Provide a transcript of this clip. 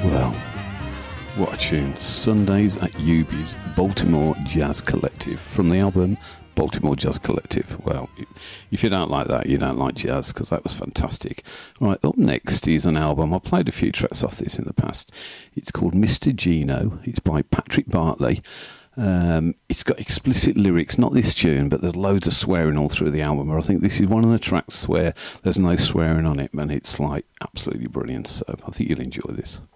Well, what a tune. Sundays at Yubi's Baltimore Jazz Collective from the album Baltimore Jazz Collective. Well, if you don't like that, you don't like jazz, because that was fantastic. Right, up next is an album. I've played a few tracks off this in the past. It's called Mr. Gino. It's by Patrick Bartley. It's got explicit lyrics, not this tune, but there's loads of swearing all through the album. I think this is one of the tracks where there's no swearing on it, and it's like absolutely brilliant. So I think you'll enjoy this.